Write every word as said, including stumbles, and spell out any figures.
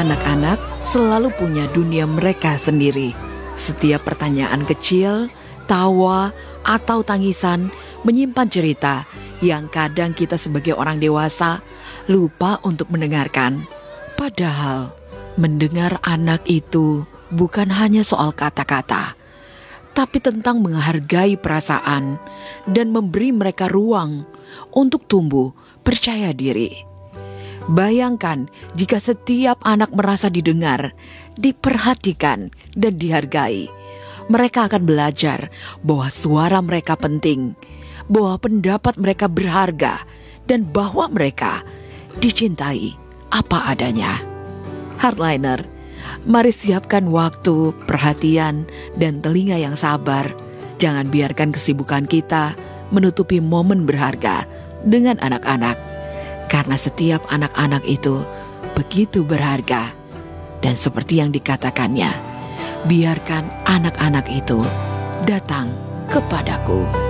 Anak-anak selalu punya dunia mereka sendiri. Setiap pertanyaan kecil, tawa, atau tangisan menyimpan cerita yang kadang kita sebagai orang dewasa lupa untuk mendengarkan. Padahal mendengar anak itu bukan hanya soal kata-kata, tapi tentang menghargai perasaan dan memberi mereka ruang untuk tumbuh percaya diri. Bayangkan jika setiap anak merasa didengar, diperhatikan, dan dihargai. Mereka akan belajar bahwa suara mereka penting, bahwa pendapat mereka berharga, dan bahwa mereka dicintai apa adanya. Hardliner, mari siapkan waktu, perhatian, dan telinga yang sabar. Jangan biarkan kesibukan kita menutupi momen berharga dengan anak-anak. Karena setiap anak-anak itu begitu berharga. Dan seperti yang dikatakannya, biarkan anak-anak itu datang kepadaku.